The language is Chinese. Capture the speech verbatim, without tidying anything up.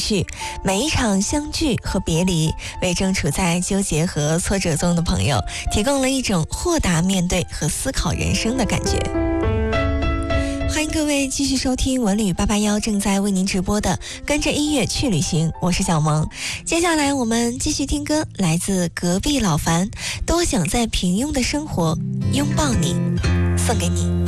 绪，每一场相聚和别离，为正处在纠结和挫折中的朋友提供了一种豁达面对和思考人生的感觉。欢迎各位继续收听文旅八八幺正在为您直播的跟着音乐去旅行，我是小萌。接下来我们继续听歌，来自隔壁老樊，多想在平庸的生活拥抱你，送给你。